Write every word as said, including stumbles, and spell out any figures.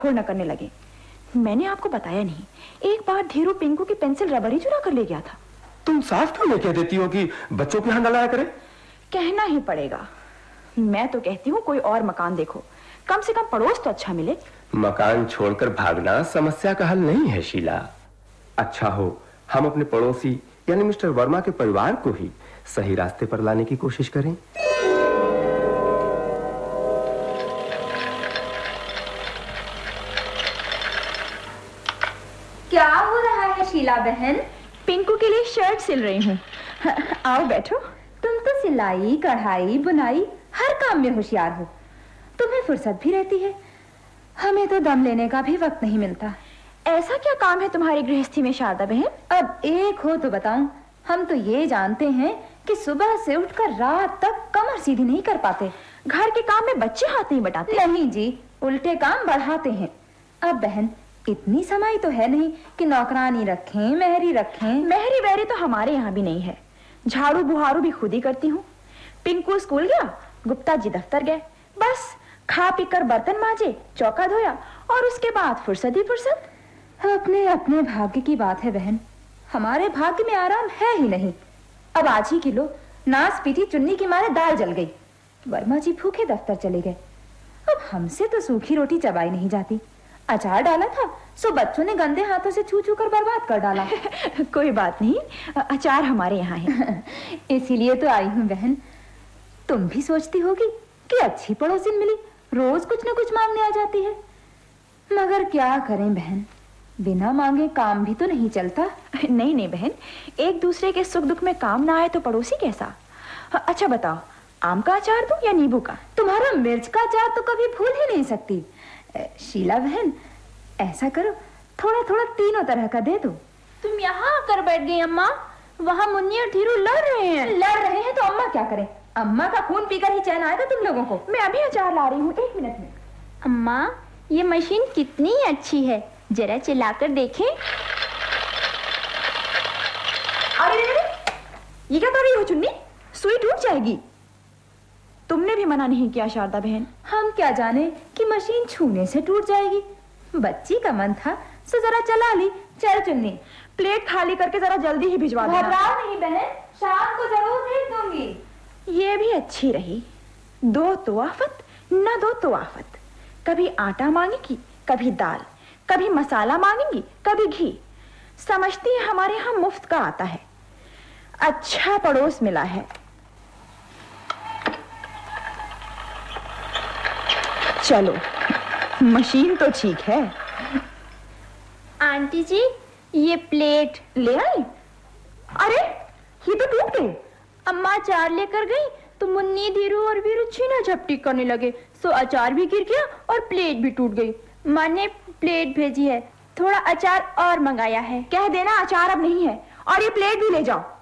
न करने लगे। मैंने आपको बताया नहीं, एक बार धीरू पिंकू की पेंसिल रबर ही चुरा कर ले गया था। तुम साफ क्यों नहीं कह देती हो कि बच्चों के यहाँ न लाया करे? कहना ही पड़ेगा। मैं तो कहती हूँ कोई और मकान देखो, कम से कम पड़ोस तो अच्छा मिले। मकान छोड़कर भागना समस्या का हल नहीं है शीला। अच्छा हो हम अपने पड़ोसी यानी मिस्टर वर्मा के परिवार को ही सही रास्ते पर लाने की कोशिश करें। क्या हो रहा है शीला बहन? पिंकू के लिए शर्ट सिल रही हूँ। आओ बैठो। तुम तो सिलाई, कढ़ाई, बुनाई हर काम में होशियार हो। तुम्हें फुर्सत भी रहती है, हमें तो दम लेने का भी वक्त नहीं मिलता। ऐसा क्या काम है तुम्हारी गृहस्थी में शारदा बहन? अब एक हो तो बताऊं। हम तो ये जानते हैं कि सुबह से उठकर रात तक कमर सीधी नहीं कर पाते। घर के काम में बच्चे हाथ नहीं बटाते। नहीं जी, उल्टे काम बढ़ाते हैं। अब बहन इतनी समाई तो है नहीं कि नौकरानी रखें, मेहरी रखें। मेहरी वहरी तो हमारे यहाँ भी नहीं है। झाड़ू बुहारू भी खुद ही करती हूँ। पिंकू स्कूल गया, गुप्ता जी दफ्तर गए, बस खा पी कर बर्तन मांजे, चौका धोया और उसके बाद फुर्सत ही फुर्सत। अपने अपने भाग्य की बात है बहन, हमारे भाग्य में आराम है ही नहीं। अब आज ही किलो नाच पीटी चुन्नी की मारे दाल जल गई। वर्मा जी भूखे दफ्तर चले गए। अब हमसे तो सूखी रोटी चबाई नहीं जाती। अचार डाला था सो बच्चों ने गंदे हाथों से छू छू कर बर्बाद कर डाला। कोई बात नहीं, अचार हमारे यहाँ है। इसीलिए तो आई हूँ बहन। तुम भी सोचती होगी कि अच्छी पड़ोसिन मिली, रोज कुछ न कुछ मांगने आ जाती है। मगर क्या करें बहन, बिना मांगे काम भी तो नहीं चलता। नहीं नहीं बहन, एक दूसरे के सुख दुख में काम ना आए तो पड़ोसी कैसा। अच्छा बताओ, आम का अचार दूं या नींबू का? तुम्हारा मिर्च का अचार तो कभी भूल ही नहीं सकती। शीला बहन ऐसा करो, थोड़ा थोड़ा तीनों तरह का दे दो। तुम यहाँ आकर बैठ गई अम्मा, वहाँ मुन्नी और धीरू लड़ रहे हैं। लड़ रहे हैं तो अम्मा क्या करें? अम्मा का खून पीकर ही चैन आएगा तुम लोगों को। मैं अभी अचार ला रही हूँ, एक मिनट में। अम्मा ये मशीन कितनी अच्छी है, जरा चलाकर देखें। अरे ये क्या कर रही हो चुन्नी? सुई टूट जाएगी। तुमने भी मना नहीं किया शारदा बहन। हम क्या जाने कि मशीन छूने से टूट जाएगी। बच्ची का मन था सो जरा चला ली। चल चुन्नी, प्लेट खाली करके जरा जल्दी ही भिजवा देना। घबराओ नहीं बहन, शाम को जरूर भेज दूंगी। ये भी अच्छी रही, दो तो आफत न दो तो आफत। कभी आटा मांगेगी, कभी दाल, कभी मसाला मांगेगी, कभी घी। समझती है हमारे यहाँ मुफ्त का आता है। अच्छा पड़ोस मिला है। चलो मशीन तो ठीक है। आंटी जी ये प्लेट ले आई? अरे ये तो टूट गई। अम्मा अचार लेकर गई तो मुन्नी, धीरू और वीरू छीना झपटी करने लगे, सो अचार भी गिर गया और प्लेट भी टूट गई। माँ ने प्लेट भेजी है, थोड़ा अचार और मंगाया है। कह देना अचार अब नहीं है और ये प्लेट भी ले जाओ।